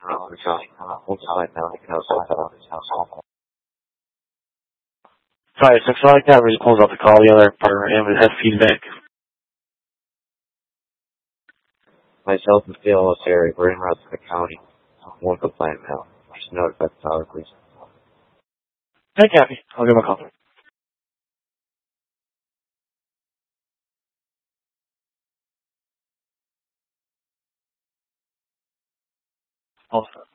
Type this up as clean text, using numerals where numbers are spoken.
Sorry, so something like that where he pulls out the call, the other partner and it has feedback. Myself and Phil Terry, we're in Rutherford County. One complaint now. Just notify the tower, please. Hey, Kathy. I'll give him a call. Also.